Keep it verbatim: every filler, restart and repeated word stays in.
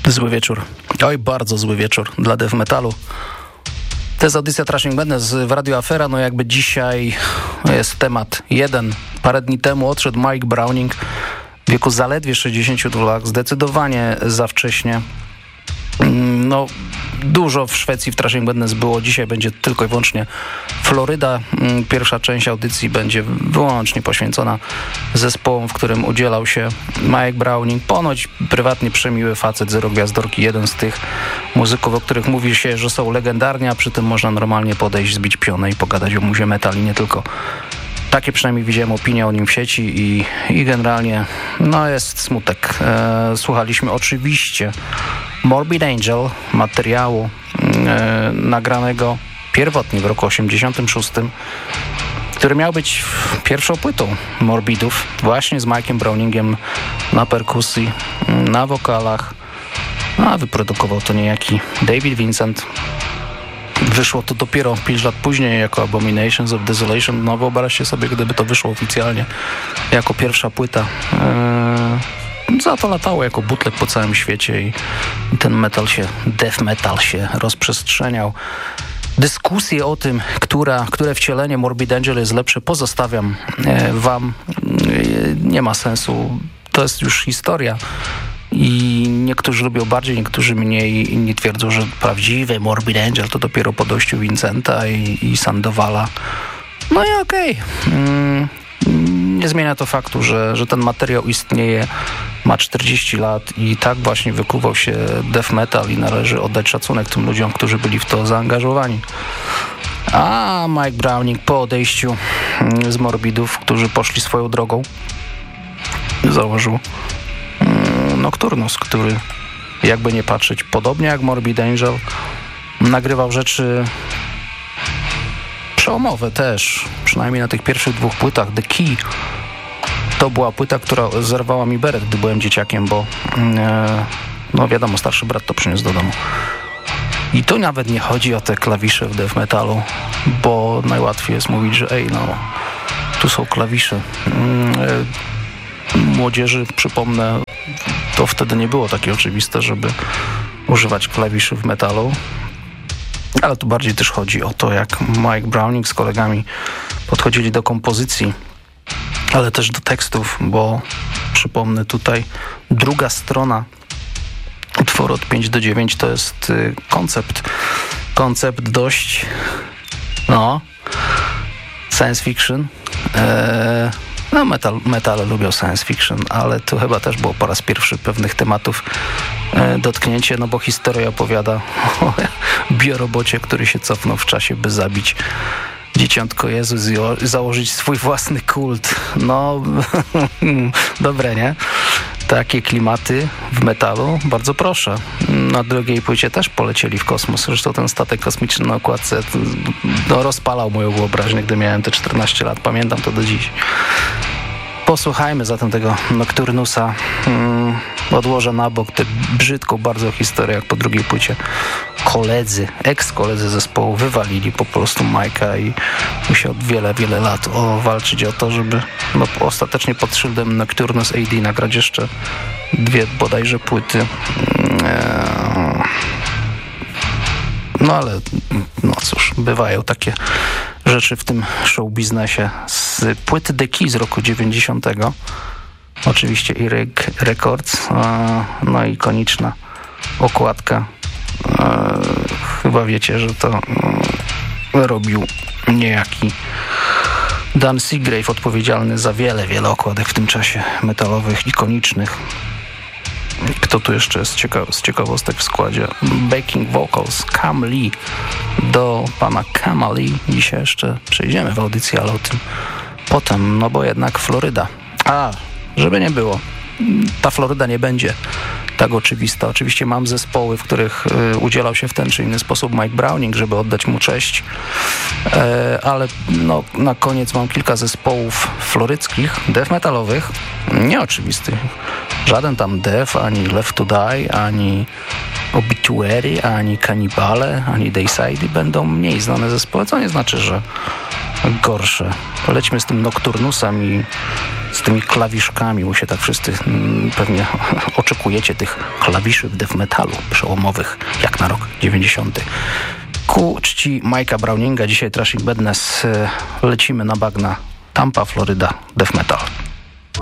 Zły wieczór. Oj, bardzo zły wieczór dla death metalu. To jest audycja Trashing Madness w Radio Afera. No jakby dzisiaj jest temat jeden. Parę dni temu odszedł Mike Browning w wieku zaledwie sześćdziesięciu dwóch lat. Zdecydowanie za wcześnie. No, dużo w Szwecji w Trashing Madness było. Dzisiaj będzie tylko i wyłącznie Floryda. Pierwsza część audycji będzie wyłącznie poświęcona zespołom, w którym udzielał się Mike Browning. Ponoć prywatnie przemiły facet, zero gwiazdorki. Jeden z tych muzyków, o których mówi się, że są legendarni, a przy tym można normalnie podejść, zbić pionę i pogadać o muzie metal i nie tylko. Takie przynajmniej widziałem opinie o nim w sieci i, i generalnie no jest smutek. E, słuchaliśmy oczywiście Morbid Angel, materiału e, nagranego pierwotnie w roku osiemdziesiątym szóstym, który miał być pierwszą płytą Morbidów, właśnie z Mike'em Browningiem na perkusji, na wokalach, a wyprodukował to niejaki David Vincent. Wyszło to dopiero pięć lat później jako Abominations of Desolation. No wyobraźcie sobie, gdyby to wyszło oficjalnie jako pierwsza płyta. Eee, za to latało jako bootleg po całym świecie i ten metal się, death metal się rozprzestrzeniał. Dyskusję o tym, która, które wcielenie Morbid Angel jest lepsze, pozostawiam e, wam. E, nie ma sensu. To jest już historia. I niektórzy lubią bardziej, niektórzy mniej. Inni twierdzą, że prawdziwy Morbid Angel to dopiero po dojściu Vincenta i, i Sandowala. No i okej. Okay. Mm, nie zmienia to faktu, że, że ten materiał istnieje, ma czterdzieści lat i tak właśnie wykuwał się death metal i należy oddać szacunek tym ludziom, którzy byli w to zaangażowani. A Mike Browning po odejściu z Morbidów, którzy poszli swoją drogą, założył Nocturnus, który jakby nie patrzeć, podobnie jak Morbid Angel, nagrywał rzeczy przełomowe też, przynajmniej na tych pierwszych dwóch płytach. The Key to była płyta, która zerwała mi beret, gdy byłem dzieciakiem, bo e, no wiadomo, starszy brat to przyniósł do domu. I tu nawet nie chodzi o te klawisze w death metalu, bo najłatwiej jest mówić, że ej, no tu są klawisze. E, młodzieży, przypomnę, to wtedy nie było takie oczywiste, żeby używać klawiszy w metalu. Ale tu bardziej też chodzi o to, jak Mike Browning z kolegami podchodzili do kompozycji, ale też do tekstów, bo przypomnę tutaj druga strona utworu od pięć do dziewięć to jest koncept. Koncept dość no science fiction. Eee, No metal, metale lubią science fiction, ale tu chyba też było po raz pierwszy pewnych tematów e, dotknięcie, no bo historia opowiada o biorobocie, który się cofnął w czasie, by zabić dzieciątko Jezus i o, założyć swój własny kult. No, dobre, nie? Takie klimaty w metalu, bardzo proszę. Na drugiej płycie też polecieli w kosmos. Zresztą ten statek kosmiczny na okładce no, rozpalał moją wyobraźnię, gdy miałem te czternaście lat. Pamiętam to do dziś. Posłuchajmy zatem tego Nocturnusa. Hmm, odłożę na bok tę brzydką bardzo historię, jak po drugiej płycie koledzy, eks-koledzy zespołu wywalili po prostu Majka i musiał wiele, wiele lat o, walczyć o to, żeby no, ostatecznie pod szyldem Nocturnus A D nagrać jeszcze dwie bodajże płyty. Eee... No ale no cóż, bywają takie rzeczy w tym show biznesie. Z płyty The Key z roku dziewięćdziesiątego oczywiście Earache Records, no i ikoniczna okładka. Chyba wiecie, że to robił niejaki Dan Seagrave, odpowiedzialny za wiele, wiele okładek w tym czasie metalowych, ikonicznych. Kto tu jeszcze jest ciekaw, z ciekawostek w składzie? Backing vocals Cam Lee. Do pana Cama Lee dzisiaj jeszcze przejdziemy w audycji, ale o tym potem, no bo jednak Floryda. A, żeby nie było, ta Floryda nie będzie tak oczywista. Oczywiście mam zespoły, w których y, udzielał się w ten czy inny sposób Mike Browning, żeby oddać mu cześć, e, ale no, na koniec mam kilka zespołów floryckich, death metalowych, nieoczywistych. Żaden tam Death, ani Left to Die, ani Obituary, ani Cannibale, ani Dayside będą mniej znane zespoły, co nie znaczy, że gorsze. Polećmy z tym Nocturnusem i z tymi klawiszkami, bo się tak wszyscy mm, pewnie oczekujecie tych klawiszy w death metalu przełomowych, jak na rok dziewięćdziesiąty. Ku czci Mike'a Browninga dzisiaj Trashing Madness lecimy na bagna Tampa, Floryda, death metal.